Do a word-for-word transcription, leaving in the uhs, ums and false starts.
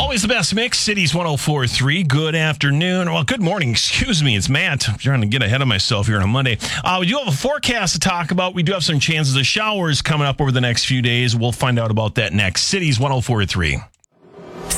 Always the best mix. Cities one oh four point three. Good afternoon. Well, good morning. Excuse me. It's Matt. I'm trying to get ahead of myself here on a Monday. Uh, we do have a forecast to talk about. We do have some chances of showers coming up over the next few days. We'll find out about that next. Cities one oh four point three.